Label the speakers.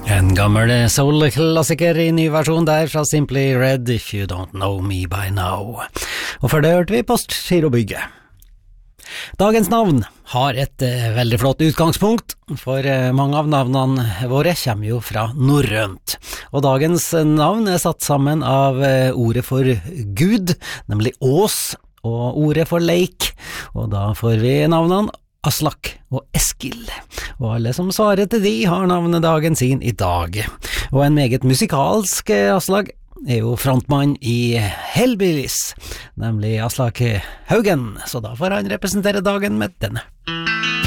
Speaker 1: En gammel soul-klassiker I ny versjon der fra Simply Red, If You Don't Know Me By Now. Og før det hørte vi Postgirobygget. Dagens navn har et veldig flott utgangspunkt, for mange av navnene våre kommer jo fra norrønt. Og dagens navn satt sammen av ordet for Gud, nemlig Ås, og ordet for leik, og da får vi navnene Aslak og Eskil, og alle som svarer til de har navnedagen sin I dag. Og en meget musikalsk Aslak jo frontmann I Hellbillies, nemlig Aslak Haugen, så da får han representere dagen med denne.